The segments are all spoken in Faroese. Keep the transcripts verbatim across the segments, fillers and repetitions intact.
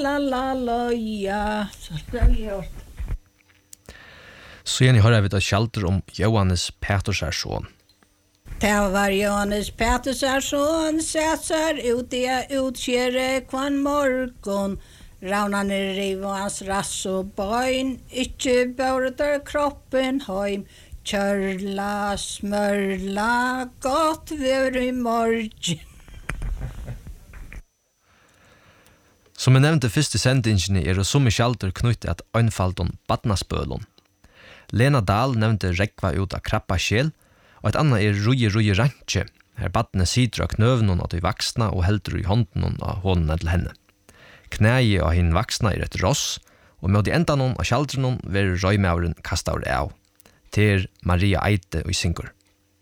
la la la ja. Så det har jag gjort. Så igjen har vi et skjalter om Johannes Petrusson. Det var Johannes Petrusson, sätter ut i utkjere kvann morgon. Raunane riv hans rass og bøyn, ikke bør kroppen heim. Kjørla, smørla, godt vør i morgen. Som jeg nevnte først i sendingene er det som i skjalter knyttet at øynfaldon badnaspølon. Lena Dahl nevnte rekva ut av krabba sjel, og et annet er ruje ruje rantje, her badne sider av knøvnen av de vaksna og heldur i hånden av hånden til henne. Knæje av hinn vaksna er et ross, og med de enda noen av skjaldren ver røymauren kastar av. Til Maria Eite og syngur.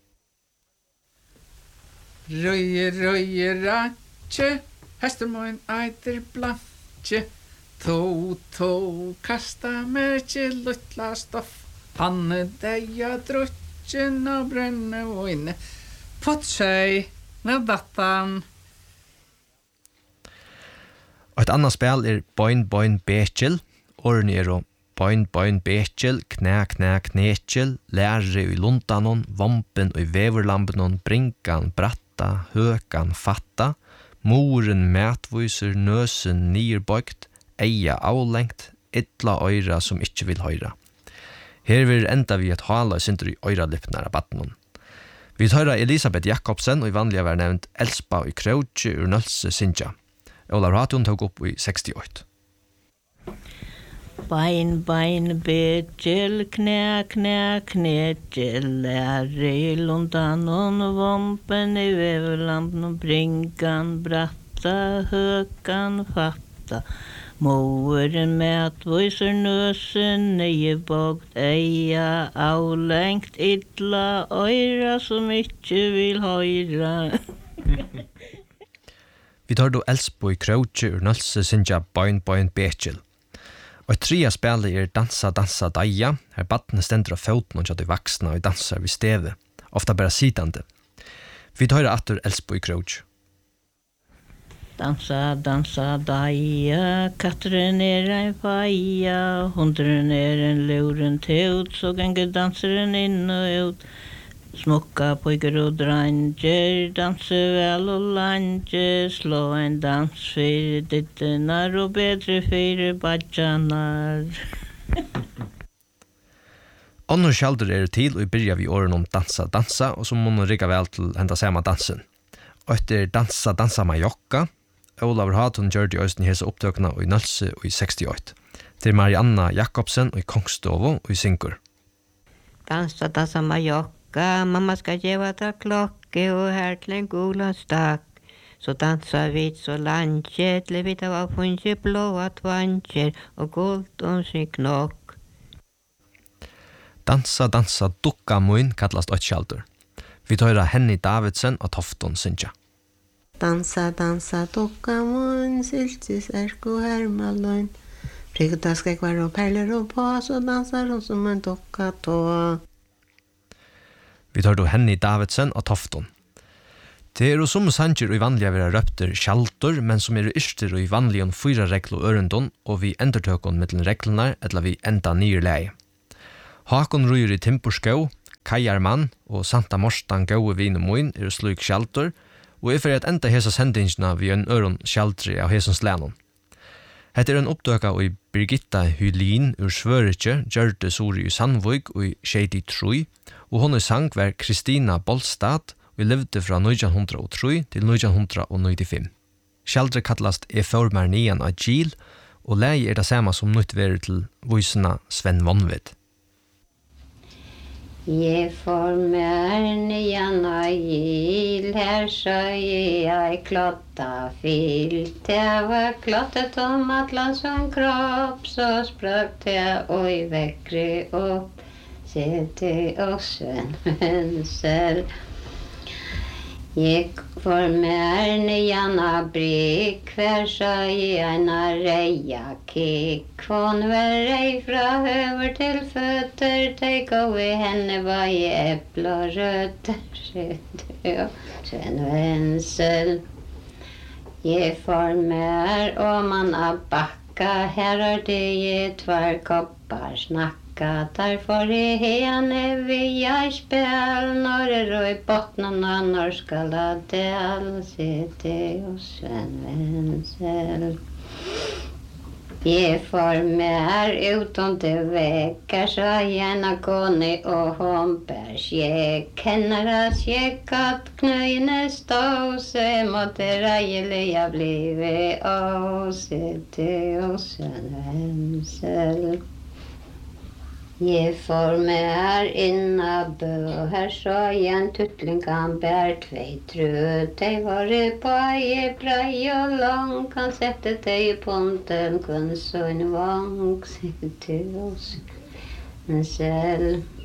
Røye, røye, rantje, hestermoen eiter blantje, to, to, kasta merke luttla stoff, panne deia drutjen og brenne voine, fått seg, med dattan. Og et annet spil er Boin Boin Bekjel, årene er og Boin Boin Bekjel, knæ knæ knekjel, lære i lundanon, vompen og veverlambenon, brinkan, bratta, høkan, fatta, moren mætviser, nøsen nirbøygt, eia avlengt, ytla øyra som ikkje vil høyra. Her vil enda vi et hala synder i øyra lippnar av badnon. Vi tar Elisabeth Jakobsen og i vanlige var nevnt Elspa og Krautje ur Nølse Sindja. Ola Ratun tok opp i sekstiåtte. Bein, bein, bekjel, knæ, knæ, knekjel, lære i lundanon, vompen i veverlampen, brinkan, bratta, høkan, fatta, moren mætviser nøsen, nøyebogt, eia, avlengt, ytla, øyra som ikkje vil høyra. Vi tar då Elsbo i Krautje ur Nølse Sindja Boin Boin Bekjel. Og et tria spillet er Dansa Dansa Daia, her badne stender av foten og kjøtt i vaksna og dansar vid steve, ofta bare sitande. Vi tar atter Elsbo i Krautje. Dansa, dansa, daia, katteren er en faia, hundren er en luren teut, så ganger danseren inn og ut. Smukka pojker og dranger, danse vel og lanje, slå en dans for dittenar og bedre for badjanar. Annor skjalder er til og byrja vi åren om Dansa Dansa, og så må man rikka vel til henda samme dansen. Og etter Dansa Dansa Majokka, Olav Hatun gjør de øysten hese opptøkene og i Nølse og i sekstiåtte. Til Marianna Jakobsen og i Kongstovo og i Synkur. Dansa Dansa Majokka, mamma skal gjeva ta klokke og her til en gola stakk. Så dansa vi så lanje, til vi ta var funge blåa tvanger og guld om sin knokk. Dansa Dansa Dukka Moin kallast åttskjaldur. Vi tøyra Henny Davidsen og Tofton Sindja. Dansa, dansa, dukka moin, syltis, erko, hermaløyn. Frikta skrekvar og perler og på, så dansar hun som en dukka tå. Vi tar då Henny Davidsen og Tofton. Det er jo som sanger og i vanlige vera røpter skjaldur, men som er yrster og i vanlige og fyra regler og ørendon, og vi endertøkon mittlen reglene, eller vi enda nye leie. Hakon Røyer i Timporskau, Kajarmann og Santa Morstan Gaue Vin og Moin er slik skjaldur, og er for at enda hesa sendingina vi en øron skjaldri av hesons lænon. Hette er en oppdøka i Birgitta Hylin ur Svøritje, Gjørde Sori i Sandvøg og i Shady Trui, og hon i sang var Kristina Bolstad, og levde fra nitjan hundrað og tre til nitjan hundrað og nittifem. Skjaldri kallast E Formar Nian av Gil, og leie er det samme som nytt verer til voisena Sven Vonvid. Jeg får mer nian av gil, her så jeg klotta fil. Det var klottet om atlan som kropp, så sprøk det og i vekkri opp. Se til oss en vensel. Jeg får mer nian av brik, hver så jeg en reia kikk. Hon var rei fra høver til føtter, teik og i henne var i eple og røtter. Se til oss en vensel. Jeg får mer og man a bakka, her er det jeg tvar koppar snakka, derfor er hene vi jeg spel, når er og i botnarna, når skal a del, sitte og Sven Wenzel. Jeg får mer utom til vekkar, så gjerne kone og hon bär skjek. Kenner at skjek at knøyene stå, så jeg måtte reilige blive og sitte og Sven Wenzel. Jeg får mer inna bø, her så igjen tuttlingan bär tvei trød. De var i baie, brei og lang, kan sette de i ponten, kun så en vang, sitte og Sven Wenzel.